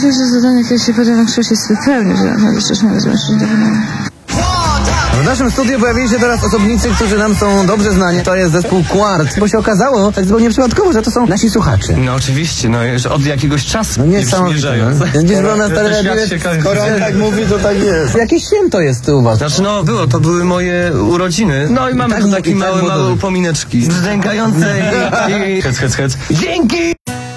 myślę, że zadanie, które się pada w większości jest wypełnić, że naprawdę szczerze mówiąc, myślę, że W naszym studiu pojawili się teraz osobnicy, którzy nam są dobrze znani. To jest zespół Quart, bo się okazało, tak zupełnie przypadkowo, że to są nasi słuchacze. No oczywiście, no już od jakiegoś czasu No niesamowite. Gdzieś było na Skoro on tak mówi, to tak jest. Jakie święto jest u was? Znaczy no to były moje urodziny. No i mamy tu takie małe upomineczki. Zdękające i... Hec. Dzięki!